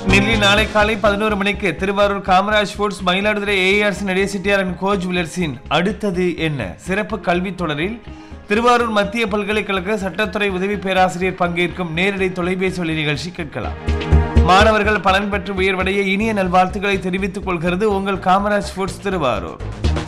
நெல்லி நாளை காலை 11 மணிக்கு Thiruvarur Kamaraj sports Mayiladuthurai ARC நடே Chettiar and coach வில்லர்ஸின் அடுத்தது என்ன சிறப்பு கல்வி தொடரில் திருவாரூர் மத்திய பல்கலைக்கழக சட்டத்துறை உதவி பேராசிரியர் பங்கேற்கும் நேரடி தொலைபேசி வழி நிகழ்ச்சி கேட்கலாம். மாணவர்கள் பலன் பெற்று உயர்வடைய இனிய நல்வாழ்த்துக்களை தெரிவித்துக் கொள்கிறது உங்கள் காமராஜ் ஸ்போர்ட்ஸ் திருவாரூர்.